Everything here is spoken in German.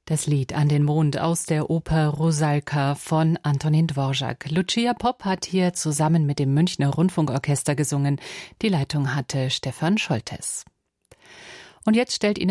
Das Lied An den Mond aus der Oper Rusalka von Antonin Dvorak. Lucia Popp hat hier zusammen mit dem Münchner Rundfunkorchester gesungen. Die Leitung hatte Stefan Scholtes. Und jetzt stellt Ihnen